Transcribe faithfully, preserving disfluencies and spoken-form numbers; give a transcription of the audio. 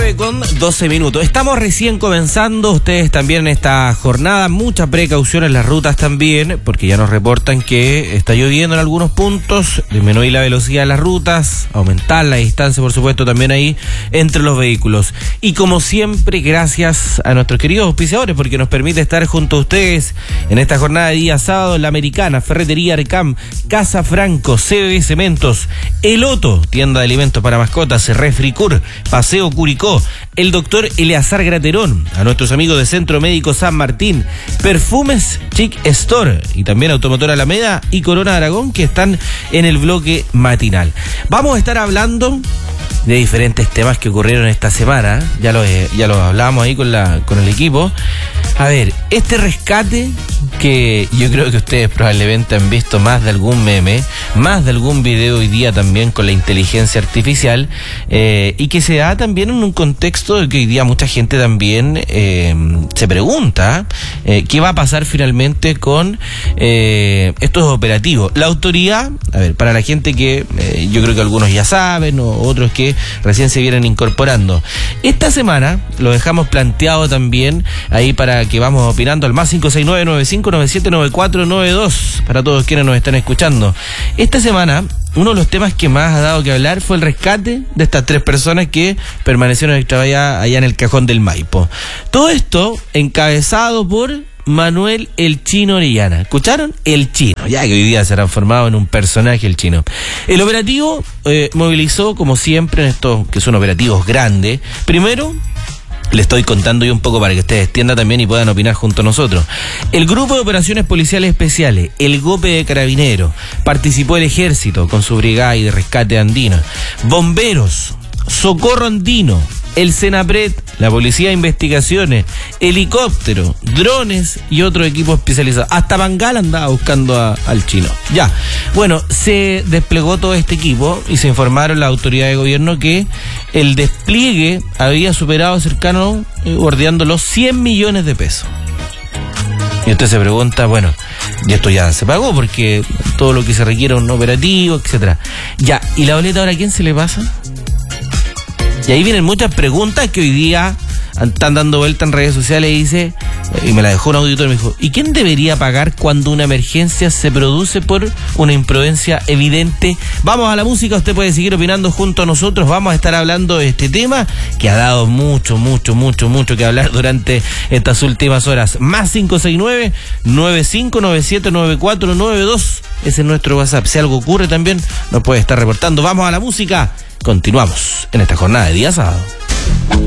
nueve con doce minutos. Estamos recién comenzando, ustedes también en esta jornada, mucha precaución en las rutas también, porque ya nos reportan que está lloviendo en algunos puntos, disminuir la velocidad de las rutas, aumentar la distancia, por supuesto, también ahí entre los vehículos. Y como siempre, gracias a nuestros queridos auspiciadores, porque nos permite estar junto a ustedes en esta jornada de día sábado, La Americana, Ferretería Arcam, Casa Franco, C B B Cementos, El Otto, tienda de alimentos para mascotas, Refricur, Paseo Curicó, el doctor Eleazar Graterón, a nuestros amigos de Centro Médico San Martín, Perfumes Chic Store y también Automotor Alameda y Corona Aragón, que están en el bloque matinal. Vamos a estar hablando de diferentes temas que ocurrieron esta semana, ya lo, ya lo hablábamos ahí con, la, con el equipo. A ver, este rescate que yo creo que ustedes probablemente han visto más de algún meme, más de algún video hoy día también con la inteligencia artificial, eh, y que se da también en un contexto de que hoy día mucha gente también eh, se pregunta eh, qué va a pasar finalmente con eh, estos operativos. La autoridad, a ver, para la gente que eh, yo creo que algunos ya saben o otros que recién se vienen incorporando, esta semana lo dejamos planteado también ahí para que vamos opinando al más cinco seis nueve, nueve cinco nueve siete, nueve cuatro nueve dos para todos quienes nos están escuchando. Esta semana uno de los temas que más ha dado que hablar fue el rescate de estas tres personas que permanecieron extraviadas allá en el Cajón del Maipo. Todo esto encabezado por Manuel El Chino Orellana. ¿Escucharon? El Chino, ya que hoy día se ha transformado en un personaje el Chino. El operativo eh, movilizó, como siempre en estos que son operativos grandes, primero le estoy contando yo un poco para que ustedes entiendan también y puedan opinar junto a nosotros. El Grupo de Operaciones Policiales Especiales, el GOPE de Carabineros, participó el Ejército con su brigada y de rescate andina, Bomberos, Socorro Andino, el Senapred, la Policía de Investigaciones, helicóptero, drones y otros equipos especializados. Hasta Bangal andaba buscando a, al Chino. Ya, bueno, se desplegó todo este equipo y se informaron las autoridades de gobierno que el despliegue había superado cercano, eh, bordeando los cien millones de pesos. Y usted se pregunta, bueno, y esto ya se pagó porque todo lo que se requiere es un operativo, etcétera. Ya, ¿y la boleta ahora a quién se le pasa? Y ahí vienen muchas preguntas que hoy día están dando vuelta en redes sociales y dice, y me la dejó un auditor y me dijo, ¿y quién debería pagar cuando una emergencia se produce por una imprudencia evidente? Vamos a la música, usted puede seguir opinando junto a nosotros, vamos a estar hablando de este tema que ha dado mucho, mucho, mucho, mucho que hablar durante estas últimas horas. Más cinco seis nueve, nueve cinco nueve siete, nueve cuatro nueve dos, ese es nuestro WhatsApp. Si algo ocurre también nos puede estar reportando. Vamos a la música. Continuamos en esta jornada de día sábado.